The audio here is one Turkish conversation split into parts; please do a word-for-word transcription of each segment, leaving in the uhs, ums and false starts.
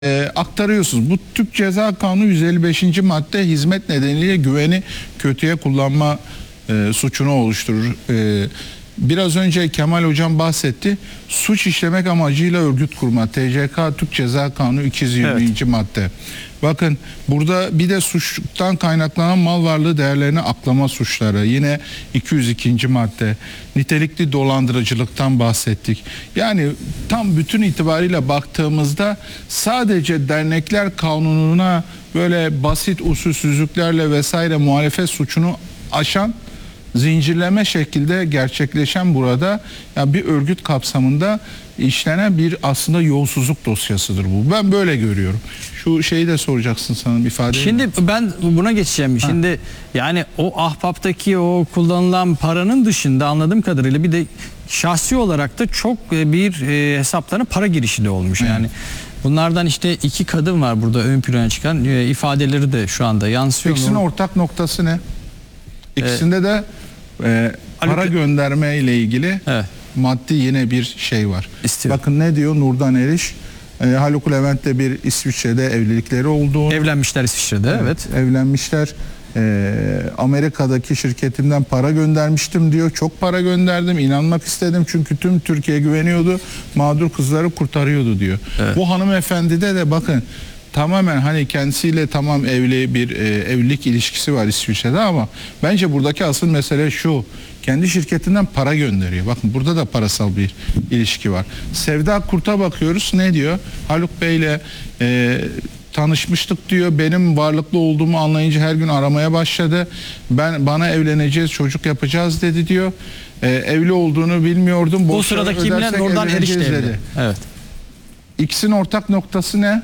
e, aktarıyorsunuz. Bu Türk Ceza Kanunu yüz elli beşinci madde hizmet nedeniyle güveni kötüye kullanma e, suçunu oluşturur. E, biraz önce Kemal Hocam bahsetti. Suç işlemek amacıyla örgüt kurma. T C K Türk Ceza Kanunu iki yüz yirminci Evet. madde. Bakın burada bir de suçtan kaynaklanan mal varlığı değerlerini aklama suçları. Yine iki yüz ikinci madde. Nitelikli dolandırıcılıktan bahsettik. Yani tam bütün itibariyle baktığımızda sadece dernekler kanununa böyle basit usulsüzlüklerle vesaire muhalefet suçunu aşan, zincirleme şekilde gerçekleşen burada yani bir örgüt kapsamında işlenen bir aslında yolsuzluk dosyasıdır bu. Ben böyle görüyorum. Şu şeyi de soracaksın sana ifade. Şimdi mi? Ben buna geçeceğim. Ha. Şimdi yani o ahbaptaki o kullanılan paranın dışında anladığım kadarıyla bir de şahsi olarak da çok bir e, hesaplarına para girişi de olmuş. Hı. Yani bunlardan işte iki kadın var burada ön plana çıkan e, ifadeleri de şu anda yansıyor. İkisinin ortak noktası ne? İkisinde ee, de e, para gönderme ile ilgili evet. maddi yine bir şey var. İstiyor. Bakın ne diyor Nurdan Eriş? E, Haluk Levent'le bir İsviçre'de evlilikleri olduğunu. Evlenmişler İsviçre'de evet. evet. Evlenmişler. E, Amerika'daki şirketimden para göndermiştim diyor. Çok para gönderdim. İnanmak istedim çünkü tüm Türkiye güveniyordu. Mağdur kızları kurtarıyordu diyor. Evet. Bu hanımefendide de bakın tamamen hani kendisiyle tamam evli bir e, evlilik ilişkisi var İsviçre'de ama bence buradaki asıl mesele şu. Kendi şirketinden para gönderiyor. Bakın burada da parasal bir ilişki var. Sevda Kurt'a bakıyoruz. Ne diyor? Haluk Bey'le e, tanışmıştık diyor. Benim varlıklı olduğumu anlayınca her gün aramaya başladı. Ben bana evleneceğiz, çocuk yapacağız dedi diyor. E, evli olduğunu bilmiyordum. Bu sırada kimle? Nurdan Eriş dedi. Evet. İkisinin ortak noktası ne?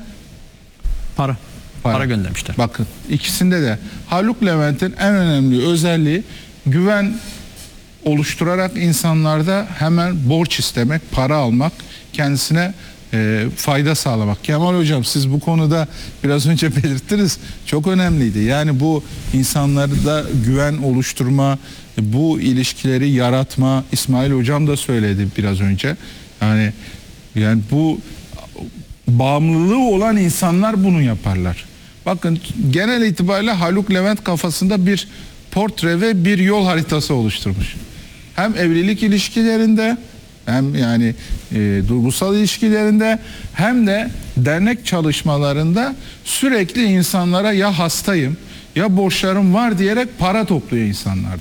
Para. Para. Para göndermişler. Bakın ikisinde de Haluk Levent'in en önemli özelliği güven oluşturarak insanlarda hemen borç istemek, para almak, kendisine e, fayda sağlamak. Kemal Hocam siz bu konuda biraz önce belirttiniz. Çok önemliydi. Yani bu insanlarda güven oluşturma, bu ilişkileri yaratma. İsmail Hocam da söyledi biraz önce. Yani yani bu bağımlılığı olan insanlar bunu yaparlar. Bakın genel itibariyle Haluk Levent kafasında bir portre ve bir yol haritası oluşturmuş. Hem evlilik ilişkilerinde hem yani e, duygusal ilişkilerinde hem de dernek çalışmalarında sürekli insanlara ya hastayım ya borçlarım var diyerek para topluyor insanlardan.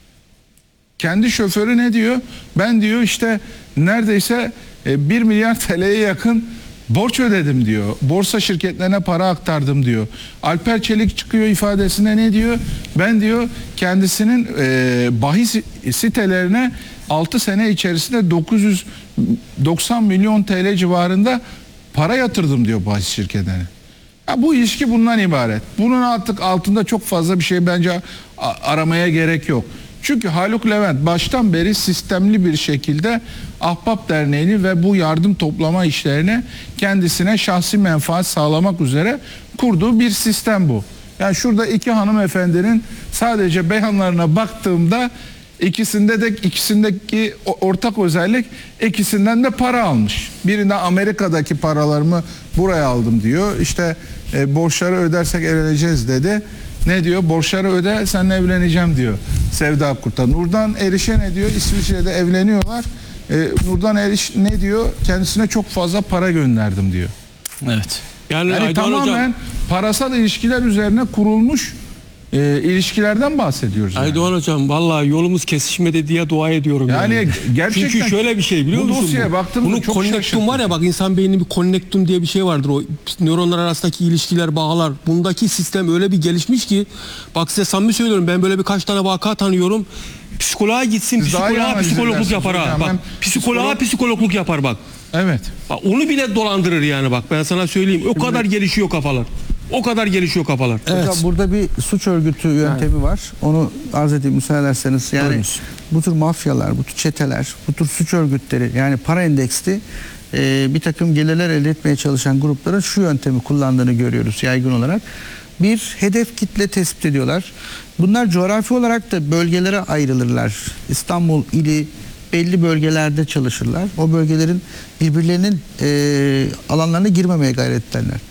Kendi şoförü ne diyor? Ben diyor işte neredeyse e, bir milyar T L'ye yakın borç ödedim diyor. Borsa şirketlerine para aktardım diyor. Alper Çelik çıkıyor ifadesine ne diyor? Ben diyor kendisinin e, bahis sitelerine altı sene içerisinde dokuz yüz doksan milyon T L civarında para yatırdım diyor bahis şirketlerine. Ya bu ilişki bundan ibaret. Bunun artık altında çok fazla bir şey bence aramaya gerek yok. Çünkü Haluk Levent baştan beri sistemli bir şekilde Ahbap Derneği'ni ve bu yardım toplama işlerine kendisine şahsi menfaat sağlamak üzere kurduğu bir sistem bu. Yani şurada iki hanımefendinin sadece beyanlarına baktığımda ikisinde de ikisindeki ortak özellik ikisinden de para almış. Birinde Amerika'daki paralarımı buraya aldım diyor. İşte e, borçları ödersek evleneceğiz dedi. Ne diyor? Borçları öde, seninle evleneceğim diyor Sevda Kurt'a. Nurdan Eriş'e ne diyor? İsviçre'de evleniyorlar. Ee, Nurdan Eriş ne diyor? Kendisine çok fazla para gönderdim diyor. Evet. Yani, yani tamamen hocam, parasal ilişkiler üzerine kurulmuş e, ilişkilerden bahsediyoruz. Yani. Aydoğan hocam vallahi yolumuz kesişmedi diye dua ediyorum. Yani, yani. gerçekten çünkü şöyle bir şey biliyor musun? Bu? Bunun konnektum var ya bak insan beyninin bir konnektum diye bir şey vardır. O nöronlar arasındaki ilişkiler, bağlar. Bundaki sistem öyle bir gelişmiş ki bak size samimi söylüyorum ben böyle birkaç tane vaka tanıyorum. Psikoloğa gitsin, Siz psikoloğa psikologluk yapar ha. Bak psikoloğa psikologluk yapar bak. Evet. Bak onu bile dolandırır yani bak ben sana söyleyeyim. O Şimdi, kadar gelişiyor kafalar. O kadar gelişiyor kafalar. Evet. Hocam burada bir suç örgütü yöntemi yani. var. Onu arz edeyim müsaade ederseniz. Yani Doğrusu. bu tür mafyalar, bu tür çeteler, bu tür suç örgütleri yani para endeksli e, bir takım gelirler elde etmeye çalışan grupların şu yöntemi kullandığını görüyoruz yaygın olarak. Bir hedef kitle tespit ediyorlar. Bunlar coğrafi olarak da bölgelere ayrılırlar. İstanbul ili belli bölgelerde çalışırlar. O bölgelerin birbirlerinin e, alanlarına girmemeye gayret ederler.